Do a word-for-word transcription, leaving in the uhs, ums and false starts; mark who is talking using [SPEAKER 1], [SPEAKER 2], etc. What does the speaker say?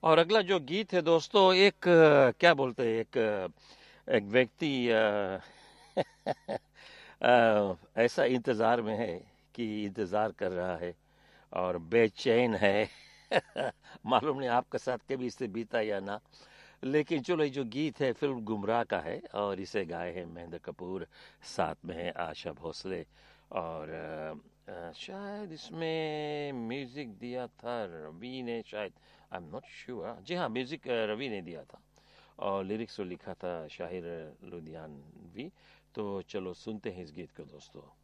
[SPEAKER 1] और अगला जो गीत है दोस्तों, एक अ, क्या बोलते हैं, एक अ, एक व्यक्ति अ, अ, ऐसा इंतजार में है कि इंतजार कर रहा है और बेचैन है। मालूम नहीं आपके साथ कभी इससे बीता या ना। लेकिन चलो, ये जो गीत है फिल्म गुमराह का है और इसे गाए हैं महेंद्र कपूर, साथ में है आशा भोसले। और अ, अ, शायद इसमें म्यूजिक दिया था रवि ने, शायद, आई एम नॉट श्योर। जी हाँ, म्यूजिक अ, रवि ने दिया था और लिरिक्स तो लिखा था शाहिर लुधियानवी। तो चलो सुनते हैं इस गीत को दोस्तों।